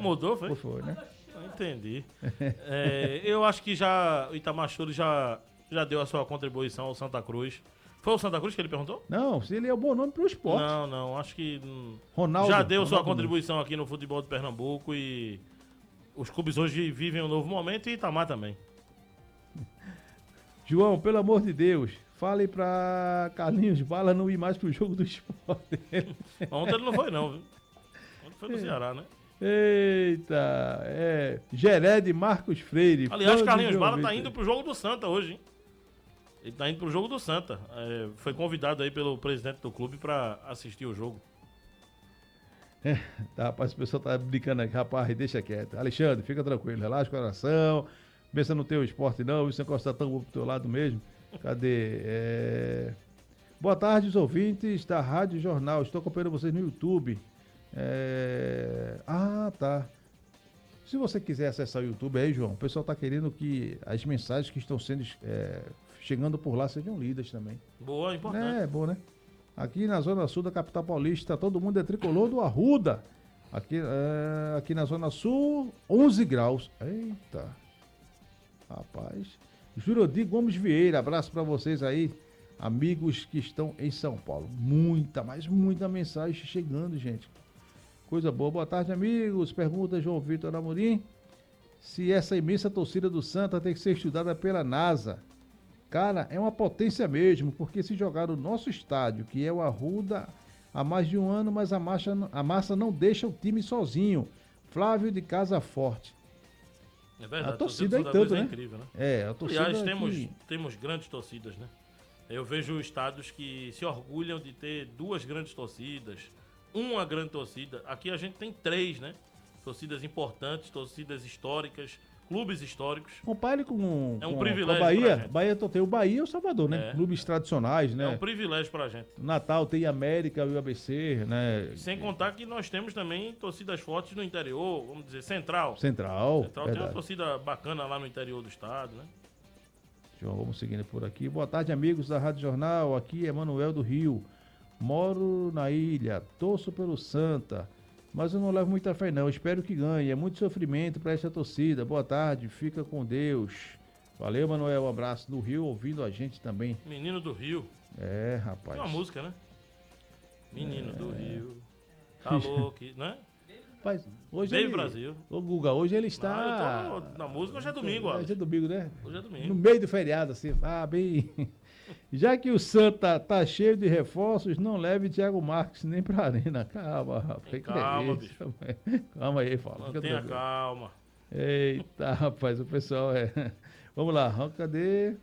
Mudou, foi? Foi, né? Não entendi. Eu acho que o Itamar Churi já deu a sua contribuição ao Santa Cruz. Foi o Santa Cruz que ele perguntou? Não, se ele é o bom nome pro esporte. Não, acho que Ronaldo, já deu sua Ronaldo contribuição aqui no futebol de Pernambuco e os clubes hoje vivem um novo momento e Itamar também. João, pelo amor de Deus, fale pra Carlinhos Bala não ir mais pro jogo do esporte. Ontem ele não foi não, viu? Ontem foi no Ceará, né? Eita, Gered Marcos Freire. Aliás, fã Carlinhos de Bala João tá Vitor. indo pro jogo do Santa hoje, hein? Ele tá indo pro jogo do Santa. Foi convidado aí pelo presidente do clube pra assistir o jogo. Tá, rapaz, o pessoal tá brincando aqui, rapaz, deixa quieto. Alexandre, fica tranquilo, relaxa o coração. Pensa no teu esporte não, isso negócio tá tão bom pro teu lado mesmo. Cadê? Boa tarde, os ouvintes da Rádio Jornal. Estou acompanhando vocês no YouTube. Tá. Se você quiser acessar o YouTube aí, João, o pessoal tá querendo que as mensagens que estão sendo chegando por lá sejam lidas também. Boa, importante. É bom, né? Aqui na Zona Sul da capital paulista, todo mundo é tricolor do Arruda. Aqui na Zona Sul, 11 graus. Eita. Rapaz. Jurodi Gomes Vieira, abraço pra vocês aí, amigos que estão em São Paulo. Muita mensagem chegando, gente. Coisa boa. Boa tarde, amigos. Pergunta João Vitor Amorim se essa imensa torcida do Santa tem que ser estudada pela NASA. Cara, é uma potência mesmo, porque se jogar no nosso estádio, que é o Arruda, há mais de um ano, mas a massa não deixa o time sozinho. Flávio de Casa Forte. É verdade, a torcida aí tanto, né? É incrível, né? A torcida Aliás, temos grandes torcidas, né? Eu vejo estados que se orgulham de ter duas grandes torcidas, uma grande torcida. Aqui a gente tem 3, né? Torcidas importantes, torcidas históricas, clubes históricos. Compare com privilégio a Bahia. pra gente. Bahia tem o Bahia e o Salvador, né? Clubes tradicionais, né? É um privilégio pra gente. Natal tem América e o ABC, né? Sem contar que nós temos também torcidas fortes no interior, vamos dizer, Central. Central Tem uma torcida bacana lá no interior do estado, né? João, vamos seguindo por aqui. Boa tarde, amigos da Rádio Jornal. Aqui é Manuel do Rio. Moro na ilha, torço pelo Santa, mas eu não levo muita fé não. Espero que ganhe. É muito sofrimento para essa torcida. Boa tarde, fica com Deus. Valeu, Manuel. Um abraço do Rio, ouvindo a gente também. Menino do Rio. Rapaz. Tem uma música, né? Menino do Rio. Tá louco, né? Rapaz, hoje Veio Brasil. O Guga, hoje ele está... eu tô na música, hoje é domingo, ó. Hoje é domingo, né? Hoje é domingo. No meio do feriado, assim. Bem... Já que o Santa tá cheio de reforços, não leve Thiago Marques nem pra arena. Calma, rapaz. Calma, bicho. Calma aí, fala. Mantenha calma. Eita, rapaz, o pessoal Vamos lá, cadê?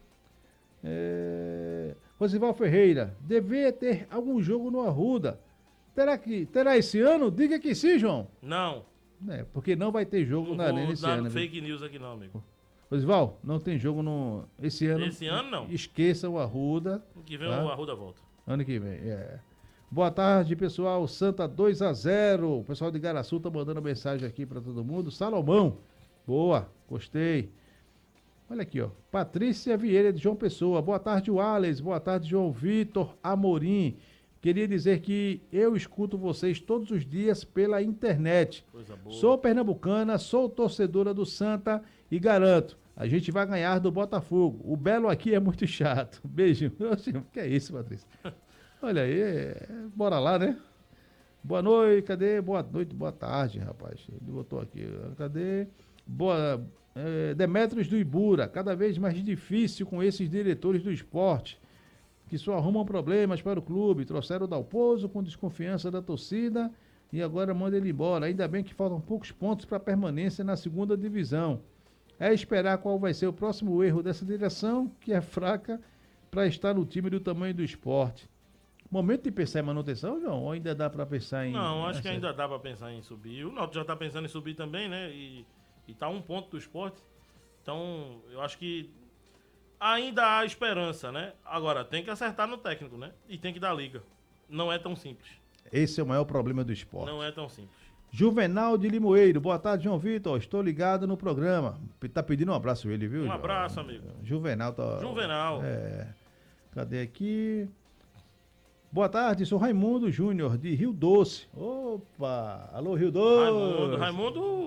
Rosival Ferreira, deveria ter algum jogo no Arruda. Terá esse ano? Diga que sim, João. Não. Porque não vai ter jogo na arena esse ano. Não fake news aqui não, amigo. Rosival, não tem jogo esse ano. Esse ano não. Esqueça o Arruda. Ano que vem o Arruda volta. Ano que vem, Boa tarde, pessoal. Santa 2-0. O pessoal de Garaçu tá mandando mensagem aqui para todo mundo. Salomão. Boa, gostei. Olha aqui, ó. Patrícia Vieira de João Pessoa. Boa tarde, Wallace. Boa tarde, João Vitor Amorim. Queria dizer que eu escuto vocês todos os dias pela internet. Coisa boa. Sou pernambucana, sou torcedora do Santa e garanto, a gente vai ganhar do Botafogo. O Belo aqui é muito chato. Beijo. O que é isso, Patrícia? Olha aí, bora lá, né? Boa noite, cadê? Boa noite, boa tarde, rapaz. Ele botou aqui, cadê? Demetrios do Ibura, cada vez mais difícil com esses diretores do esporte, que só arrumam problemas para o clube. Trouxeram o Dalpozo com desconfiança da torcida e agora manda ele embora. Ainda bem que faltam poucos pontos para permanência na segunda divisão. É esperar qual vai ser o próximo erro dessa direção, que é fraca, para estar no time do tamanho do esporte. Momento de pensar em manutenção, João? Ou ainda dá para pensar em... Não, acho que ainda dá para pensar em subir. O Náutico já está pensando em subir também, né? E tá a 1 ponto do esporte. Então, eu acho que ainda há esperança, né? Agora, tem que acertar no técnico, né? E tem que dar liga. Não é tão simples. Esse é o maior problema do esporte. Não é tão simples. Juvenal de Limoeiro. Boa tarde, João Vitor. Estou ligado no programa. Tá pedindo um abraço ele, viu? Um abraço, amigo. Juvenal. Juvenal. Cadê aqui? Boa tarde, sou Raimundo Júnior, de Rio Doce. Opa! Alô, Rio Doce! Raimundo